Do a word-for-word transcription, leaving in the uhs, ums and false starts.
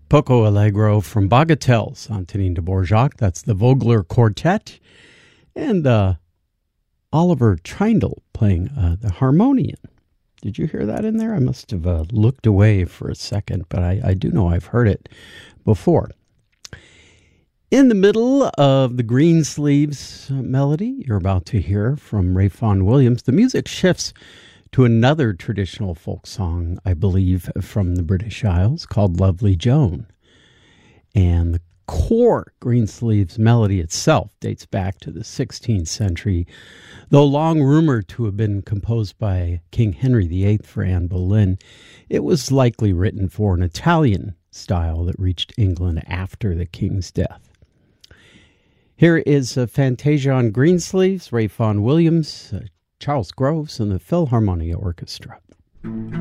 Poco Allegro from Bagatelles on Antonin Dvorak. That's the Vogler Quartet. And uh, Oliver Trindle playing uh, the harmonium. Did you hear that in there? I must have uh, looked away for a second, but I, I do know I've heard it before. In the middle of the Greensleeves melody you're about to hear from Ray Vaughan Williams, the music shifts to another traditional folk song, I believe, from the British Isles called Lovely Joan. And the core Greensleeves melody itself dates back to the sixteenth century, though long rumored to have been composed by King Henry the Eighth for Anne Boleyn. It was likely written for an Italian style that reached England after the king's death. Here is a Fantasia on Greensleeves, Ray Vaughan Williams, uh, Charles Groves, and the Philharmonia Orchestra.